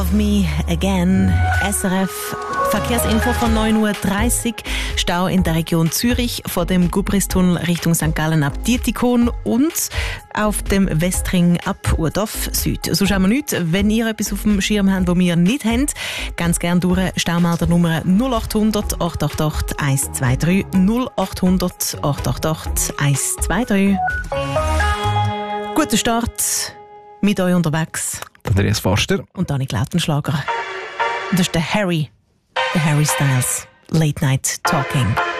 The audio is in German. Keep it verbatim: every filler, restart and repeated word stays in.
Of Me Again. S R F Verkehrsinfo von neun Uhr dreißig. Stau in der Region Zürich vor dem Gubristunnel Richtung Sankt Gallen ab Dietikon und auf dem Westring ab Urdorf Süd. So schauen wir nichts. Wenn ihr etwas auf dem Schirm habt, das wir nicht haben, ganz gerne durch Staumelder Nummer null acht hundert, acht acht acht, eins zwei drei, null acht hundert, acht acht acht, eins zwei drei. Guten Start mit euch unterwegs. Andreas Forster. Und Dani Lautenschlager. Das ist der Harry. Der Harry Styles. Late Night Talking.